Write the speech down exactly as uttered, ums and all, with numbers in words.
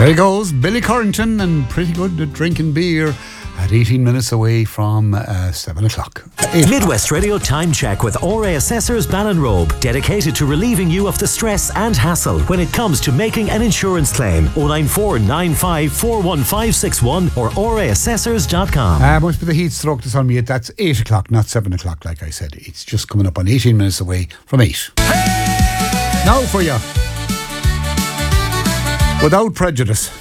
There he goes, Billy Corrington, and pretty good at drinking beer at eighteen minutes away from uh, seven o'clock. Midwest Radio Time Check with O R A Assessors Ballinrobe, dedicated to relieving you of the stress and hassle when it comes to making an insurance claim. oh nine four nine five four one five six one or O R A assessors dot com. Uh, must be the heat stroke that's on me. That's eight o'clock, not seven o'clock, like I said. It's just coming up on eighteen minutes away from eight. Hey! Now for you. Without Prejudice.